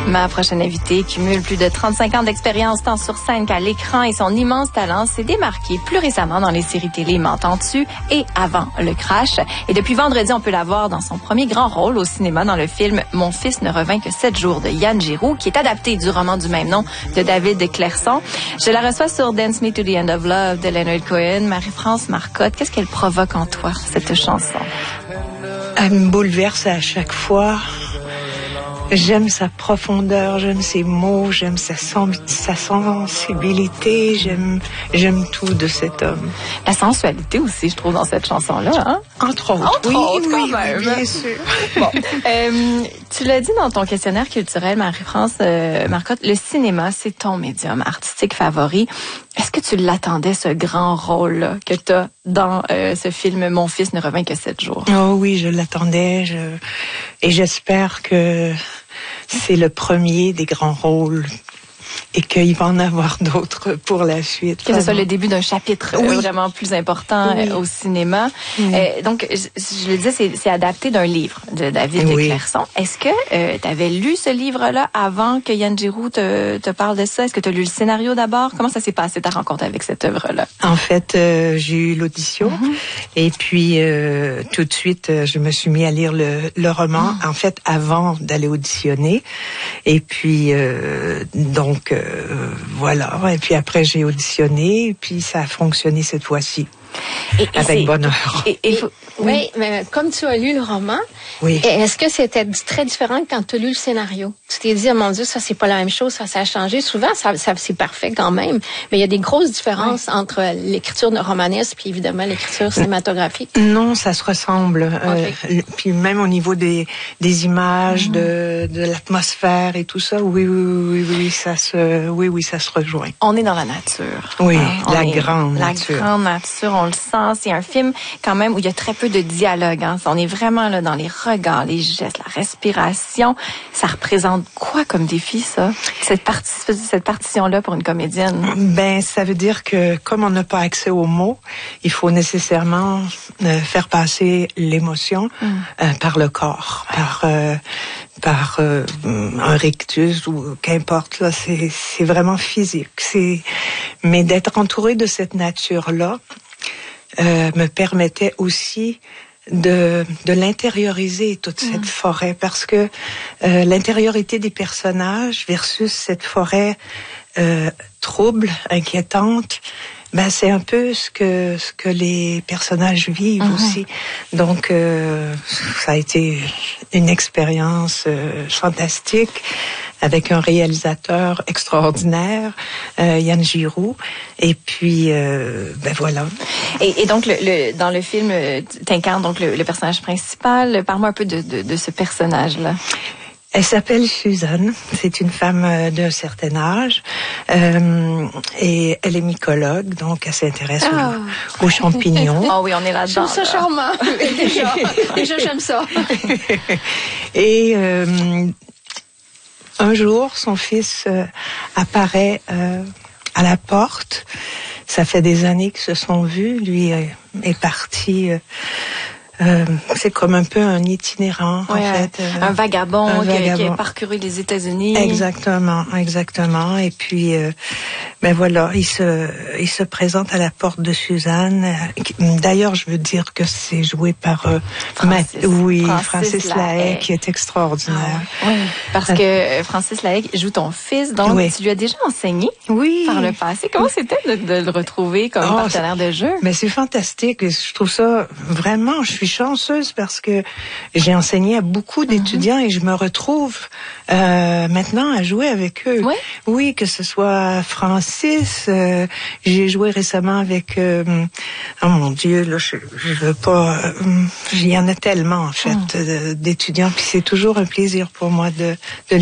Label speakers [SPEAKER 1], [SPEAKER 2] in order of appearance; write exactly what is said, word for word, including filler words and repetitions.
[SPEAKER 1] Ma prochaine invitée cumule plus de trente-cinq ans d'expérience tant sur scène qu'à l'écran et son immense talent s'est démarqué plus récemment dans les séries télé M'entends-tu et Avant le crash. Et depuis vendredi, on peut la voir dans son premier grand rôle au cinéma dans le film Mon fils ne revint que sept jours de Yann Giroux, qui est adapté du roman du même nom de David Clairson. Je la reçois sur Dance Me to the End of Love de Leonard Cohen. Marie-France Marcotte, qu'est-ce qu'elle provoque en toi, cette chanson?
[SPEAKER 2] Elle me bouleverse à chaque fois. J'aime sa profondeur, j'aime ses mots, j'aime sa, sen- sa sensibilité, j'aime, j'aime tout de cet homme.
[SPEAKER 1] La sensualité aussi, je trouve, dans cette chanson-là. Hein?
[SPEAKER 2] Entre autres,
[SPEAKER 1] Entre
[SPEAKER 2] oui,
[SPEAKER 1] autres,
[SPEAKER 2] oui,
[SPEAKER 1] quand même.
[SPEAKER 2] oui, bien sûr.
[SPEAKER 1] Bon, euh, tu l'as dit dans ton questionnaire culturel, Marie-France euh, Marcotte, le cinéma, c'est ton médium artistique favori. Est-ce que tu l'attendais, ce grand rôle-là que tu as dans euh, ce film Mon fils ne revint que sept jours?
[SPEAKER 2] Oh oui, je l'attendais, je... et j'espère que c'est le premier des grands rôles et qu'il va en avoir d'autres pour la suite.
[SPEAKER 1] Que ce soit le début d'un chapitre
[SPEAKER 2] oui.
[SPEAKER 1] euh, vraiment plus important
[SPEAKER 2] oui.
[SPEAKER 1] euh, au cinéma.
[SPEAKER 2] Oui.
[SPEAKER 1] Euh, donc, je, je le disais, c'est, c'est adapté d'un livre de David
[SPEAKER 2] oui.
[SPEAKER 1] Clairson. Est-ce que euh, tu avais lu ce livre-là avant que Yann Giroux te, te parle de ça? Est-ce que tu as lu le scénario d'abord? Comment ça s'est passé, ta rencontre avec cette œuvre-là?
[SPEAKER 2] En fait, euh, j'ai eu l'audition mm-hmm. et puis euh, tout de suite, euh, je me suis mis à lire le, le roman, mm. en fait, avant d'aller auditionner. Et puis, euh, donc... Euh, voilà. Et puis après, j'ai auditionné, et puis ça a fonctionné cette fois-ci. Et, et avec bonheur.
[SPEAKER 3] Et, et, faut, oui. oui, mais comme tu as lu le roman, oui. est-ce que c'était très différent quand tu as lu le scénario? Tu t'es dit, oh mon Dieu, ça, c'est pas la même chose, ça, ça a changé. Souvent, ça, ça c'est parfait quand même, mais il y a des grosses différences oui. entre l'écriture romanesque puis évidemment l'écriture cinématographique.
[SPEAKER 2] Non, ça se ressemble. Okay. Euh, puis même au niveau des, des images, mmh. de, de l'atmosphère et tout ça, oui, oui, oui, oui, ça se, oui, oui, ça se rejoint.
[SPEAKER 1] On est dans la nature.
[SPEAKER 2] Oui,
[SPEAKER 1] hein?
[SPEAKER 2] la grande
[SPEAKER 1] la
[SPEAKER 2] nature.
[SPEAKER 1] La grande nature, on le sent. C'est un film quand même où il y a très peu de dialogue. Hein? On est vraiment là dans les regards, les gestes, la respiration. Ça représente quoi comme défi, ça? Cette, partie, cette partition-là pour une comédienne?
[SPEAKER 2] Ben, ça veut dire que comme on n'a pas accès aux mots, il faut nécessairement euh, faire passer l'émotion mm. euh, par le corps, par euh, par euh, un rictus ou qu'importe. Là, c'est c'est vraiment physique. C'est mais d'être entouré de cette nature-là euh, me permettait aussi de de l'intérioriser, toute cette mmh. forêt, parce que euh, l'intériorité des personnages versus cette forêt euh, trouble, inquiétante, ben c'est un peu ce que ce que les personnages vivent mmh. aussi. Donc euh, ça a été une expérience euh, fantastique, avec un réalisateur extraordinaire, euh, Yann Giroux, et puis euh, ben voilà.
[SPEAKER 1] Et, et donc le, le, dans le film, t'incarnes donc le, le personnage principal. Parle-moi un peu de, de, de ce personnage-là.
[SPEAKER 2] Elle s'appelle Suzanne, c'est une femme d'un certain âge euh, et elle est mycologue, donc elle s'intéresse
[SPEAKER 3] ah.
[SPEAKER 2] aux, aux champignons.
[SPEAKER 1] Ah oh oui, on est là-dedans.
[SPEAKER 3] Je trouve ça charmant, déjà, déjà j'aime ça.
[SPEAKER 2] Et euh, un jour, son fils euh, apparaît euh, à la porte. Ça fait des années qu'ils se sont vus. Lui euh, est parti... Euh, Euh, c'est comme un peu un itinérant,
[SPEAKER 1] ouais,
[SPEAKER 2] en fait.
[SPEAKER 1] Euh, un vagabond,
[SPEAKER 2] un
[SPEAKER 1] qui,
[SPEAKER 2] vagabond.
[SPEAKER 1] qui a parcouru les États-Unis.
[SPEAKER 2] Exactement, exactement. Et puis, euh, ben voilà, il se, il se présente à la porte de Suzanne. D'ailleurs, je veux dire que c'est joué par euh,
[SPEAKER 1] Francis,
[SPEAKER 2] Ma- oui,
[SPEAKER 1] Francis,
[SPEAKER 2] Francis Lahaye, qui est extraordinaire.
[SPEAKER 1] Ah, oui, parce que Francis Lahaye joue ton fils, donc oui. tu lui as déjà enseigné
[SPEAKER 2] oui.
[SPEAKER 1] par le passé. Comment c'était de, de le retrouver comme oh, partenaire de jeu?
[SPEAKER 2] Mais c'est fantastique. Je trouve ça vraiment, je suis chanceuse parce que j'ai enseigné à beaucoup d'étudiants mm-hmm. et je me retrouve euh, maintenant à jouer avec eux.
[SPEAKER 1] Oui,
[SPEAKER 2] oui que ce soit Francis, euh, j'ai joué récemment avec euh, oh mon Dieu, là je, je veux pas euh, il y en a tellement en fait mm. d'étudiants, puis c'est toujours un plaisir pour moi de, de